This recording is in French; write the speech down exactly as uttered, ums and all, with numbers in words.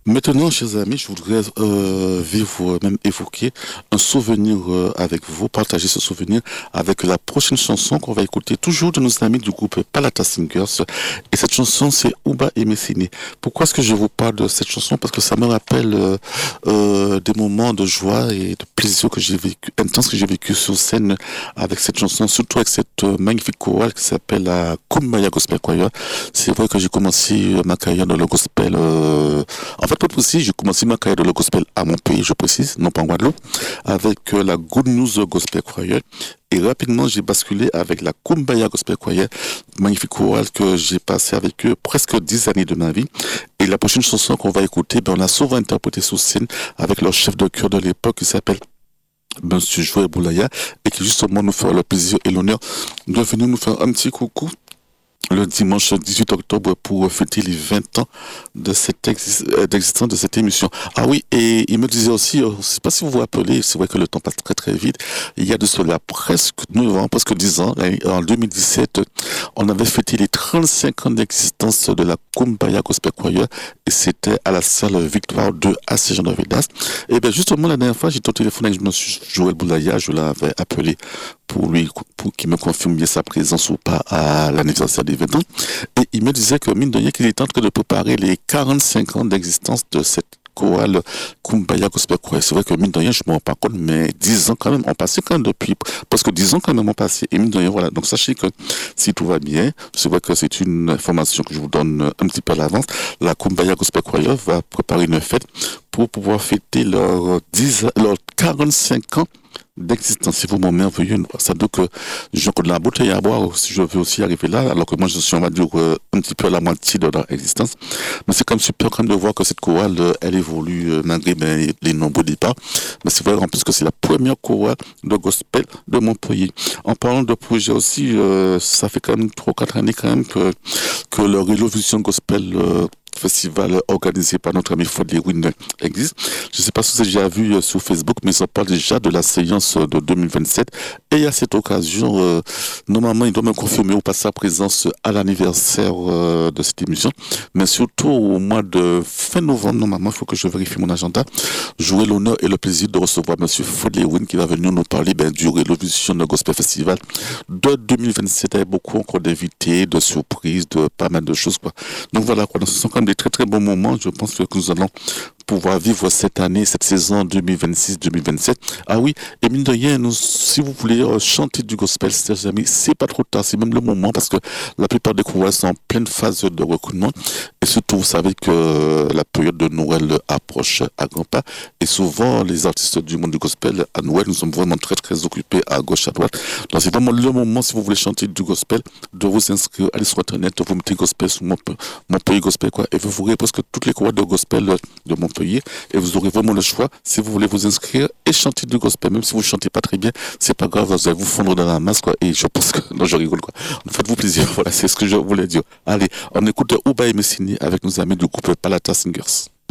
Maintenant, chers amis, je voudrais euh, vivre, même évoquer un souvenir euh, avec vous, partager ce souvenir avec la prochaine chanson qu'on va écouter, toujours de nos amis du groupe Palata Singers. Et cette chanson, c'est Ouba et Messine. Pourquoi est-ce que je vous parle de cette chanson? Parce que ça me rappelle euh, euh, des moments de joie et de plaisir que j'ai vécu, intense que j'ai vécu sur scène avec cette chanson, surtout avec cette euh, magnifique chorale qui s'appelle la Kumbaya Gospel Choir. C'est vrai que j'ai commencé euh, ma carrière dans le gospel. Euh, en fait, pas de souci, j'ai commencé ma carrière de le gospel à mon pays, je précise, non pas en Guadeloupe, avec euh, la Good News Gospel Choir. Et rapidement, j'ai basculé avec la Kumbaya Gospel Choir, magnifique chorale que j'ai passé avec eux presque dix années de ma vie. Et la prochaine chanson qu'on va écouter, ben, on l'a souvent interprétée sur scène avec leur chef de chœur de l'époque qui s'appelle Monsieur Joël Boulaya et qui justement nous fera le plaisir et l'honneur de venir nous faire un petit coucou le dimanche dix-huit octobre pour fêter les vingt ans de cette exis- euh, d'existence de cette émission. Ah oui, et il me disait aussi, euh, je ne sais pas si vous vous rappelez, c'est vrai que le temps passe très très vite, il y a de cela presque neuf ans, presque dix ans, hein, en deux mille dix-sept, on avait fêté les trente-cinq ans d'existence de la Kumbaya Gospel Choir et c'était à la salle Victoire deux à Saint-Jean-de-Védas. Et bien justement, la dernière fois, j'étais au téléphone avec M. Joël Boulaya, je l'avais appelé pour lui, pour qu'il me confirme bien sa présence ou pas à l'anniversaire des vingt ans. Et il me disait que, mine de rien, qu'il est en train de préparer les quarante-cinq ans d'existence de cette chorale Kumbaya Gospel Choir. C'est vrai que, mine de rien, je ne me rends pas compte, mais dix ans quand même, on passé quand même depuis, parce que dix ans quand même on passé. Et mine de rien, voilà. Donc, sachez que si tout va bien, c'est vrai que c'est une information que je vous donne un petit peu à l'avance. La Kumbaya Gospel Choir va préparer une fête pour pouvoir fêter leurs dix, leurs quarante-cinq ans d'existence. C'est vraiment merveilleux. Ça veut dire que j'ai encore de la bouteille à boire si je veux aussi arriver là, alors que moi je suis, on va dire, euh, un petit peu à la moitié de leur existence. Mais c'est quand même super quand même de voir que cette chorale, euh, elle évolue euh, malgré ben, les nombreux départs. Mais c'est vrai en plus que c'est la première chorale de gospel de mon pays. En parlant de projet aussi, euh, ça fait quand même trois quatre années quand même que, que le Révolution Gospel euh, festival organisé par notre ami Fodley Win existe. Je ne sais pas si vous avez déjà vu euh, sur Facebook, mais ça parle déjà de la séance euh, de deux mille vingt-sept. Et à cette occasion, euh, normalement, il doit me confirmer ou pas sa présence à l'anniversaire euh, de cette émission. Mais surtout au mois de fin novembre, normalement, il faut que je vérifie mon agenda. J'aurai l'honneur et le plaisir de recevoir monsieur Fodley Win qui va venir nous parler ben, du Révolution Gospel Festival de deux mille vingt-sept avec beaucoup encore d'invités, de surprises, de pas mal de choses, quoi. Donc voilà, quoi. Donc, ce sont quand même des très très bons moments. Je pense que nous allons pouvoir vivre cette année, cette saison deux mille vingt-six deux mille vingt-sept. Ah oui, et mine de rien, nous, si vous voulez euh, chanter du gospel, chers amis, c'est pas trop tard, c'est même le moment parce que la plupart des chorales sont en pleine phase de recrutement. Et surtout, vous savez que euh, la période de Noël approche à grands pas. Et souvent, les artistes du monde du gospel, à Noël, nous sommes vraiment très très occupés à gauche, à droite. Donc c'est vraiment le moment, si vous voulez chanter du gospel, de vous inscrire, allez sur Internet, vous mettez gospel sur mon, pe- mon pays gospel, quoi. Et vous verrez presque toutes les chorales de gospel euh, de Montpellier. Et vous aurez vraiment le choix, si vous voulez vous inscrire et chanter du gospel. Même si vous ne chantez pas très bien, c'est pas grave, vous allez vous fondre dans la masse, quoi. Et je pense que, non, je rigole, quoi. Faites-vous plaisir. Voilà, c'est ce que je voulais dire. Allez, on écoute Ouba et Messini avec nos amis du groupe Palata Singers.